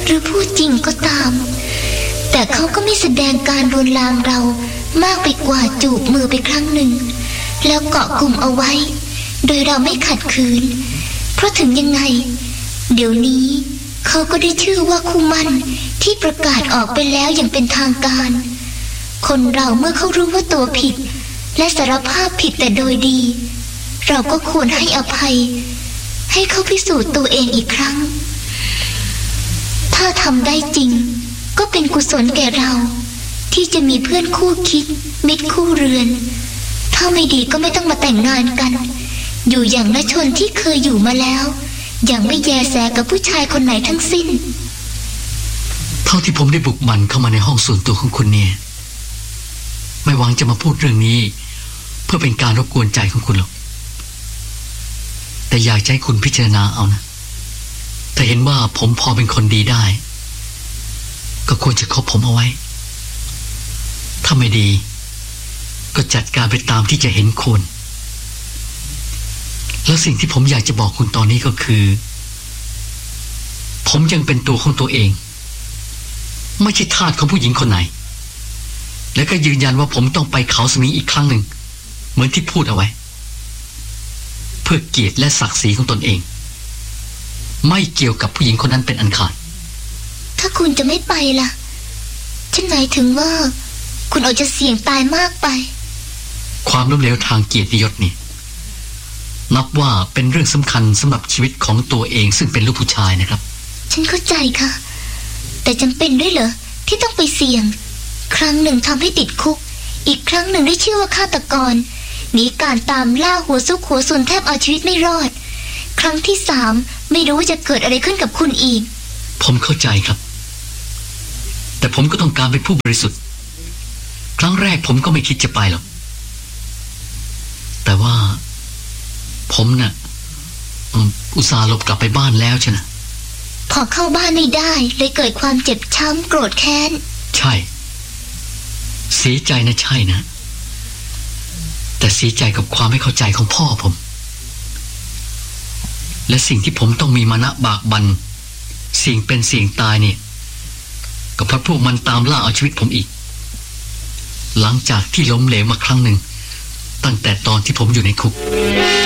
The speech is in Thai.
หรือพูดจริงก็ตามแต่เขาก็ไม่แสดงการลวนลามเรามากไปกว่าจูบมือไปครั้งหนึ่งแล้วเกาะกลุ่มเอาไว้โดยเราไม่ขัดขืนเพราะถึงยังไงเดี๋ยวนี้เขาก็ได้ชื่อว่าคู่มั่นที่ประกาศออกไปแล้วอย่างเป็นทางการคนเราเมื่อเขารู้ว่าตัวผิดและสารภาพผิดแต่โดยดีเราก็ควรให้อภัยให้เขาพิสูจน์ตัวเองอีกครั้งถ้าทำได้จริงก็เป็นกุศลแก่เราที่จะมีเพื่อนคู่คิดมิตรคู่เรือนถ้าไม่ดีก็ไม่ต้องมาแต่งงานกันอยู่อย่างณชนที่เคยอยู่มาแล้วอย่างไม่แยแสกับผู้ชายคนไหนทั้งสิ้นเท่าที่ผมได้บุกมันเข้ามาในห้องส่วนตัวของคุณเนี่ยไม่หวังจะมาพูดเรื่องนี้เพื่อเป็นการรบกวนใจของคุณหรอกแต่อยากให้คุณพิจารณาเอานะถ้าเห็นว่าผมพอเป็นคนดีได้ก็ควรจะคบผมเอาไว้ถ้าไม่ดีก็จัดการไปตามที่จะเห็นควรแล้วสิ่งที่ผมอยากจะบอกคุณตอนนี้ก็คือผมยังเป็นตัวของตัวเองไม่ใช่ทาสของผู้หญิงคนไหนและก็ยืนยันว่าผมต้องไปเขาสมิงอีกครั้งหนึ่งเหมือนที่พูดเอาไว้เพื่อเกียรติและศักดิ์ศรีของตนเองไม่เกี่ยวกับผู้หญิงคนนั้นเป็นอันขาดถ้าคุณจะไม่ไปล่ะฉันหมายถึงว่าคุณอาจจะเสี่ยงตายมากไปความล้มเหลวทางเกียรติยศนี่นับว่าเป็นเรื่องสำคัญสำหรับชีวิตของตัวเองซึ่งเป็นลูกผู้ชายนะครับฉันเข้าใจค่ะแต่จำเป็นด้วยเหรอที่ต้องไปเสี่ยงครั้งหนึ่งทำให้ติดคุกอีกครั้งหนึ่งได้ชื่อว่าฆาตกรหนีการตามล่าหัวซุกหัวซุนแทบเอาชีวิตไม่รอดครั้งที่3ไม่รู้ว่าจะเกิดอะไรขึ้นกับคุณอีกผมเข้าใจครับแต่ผมก็ต้องการเป็นผู้บริสุทธิ์ครั้งแรกผมก็ไม่คิดจะไปหรอกแต่ว่าผมน่ะอุตส่าห์หลบกลับไปบ้านแล้วใช่ไหมพอเข้าบ้านไม่ได้เลยเกิดความเจ็บช้ำโกรธแค้นใช่เสียใจนะใช่นะแต่เสียใจกับความไม่เข้าใจของพ่อผมและสิ่งที่ผมต้องมีมานะบากบั่นเสี่ยงเป็นเสี่ยงตายเนี่ยก็เพราะพวกมันตามล่าเอาชีวิตผมอีกหลังจากที่ล้มเหลวมาครั้งหนึ่งตั้งแต่ตอนที่ผมอยู่ในคุก